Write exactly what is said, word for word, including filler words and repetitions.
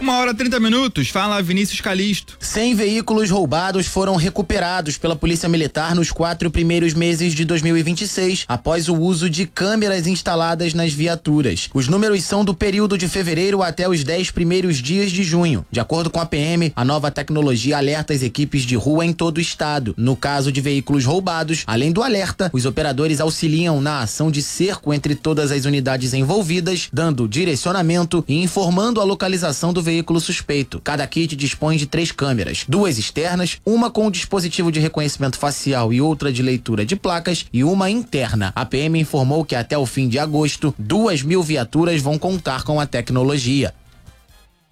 Uma hora e trinta minutos, fala Vinícius Calixto. cem veículos roubados foram recuperados pela Polícia Militar nos quatro primeiros meses de dois mil e vinte e seis, após o uso de câmeras instaladas nas viaturas. Os números são do período de fevereiro até os dez primeiros dias de junho. De acordo com a P M, a nova tecnologia alerta as equipes de rua em todo o estado. No caso de veículos roubados, além do alerta, os operadores auxiliam na ação de cerco entre todas as unidades envolvidas, dando direcionamento e informando a localização do veículo suspeito. Cada kit dispõe de três câmeras, duas externas, uma com o dispositivo de reconhecimento facial e outra de leitura de placas e uma interna. A P M informou que até o fim de agosto, duas mil viaturas vão contar com a tecnologia.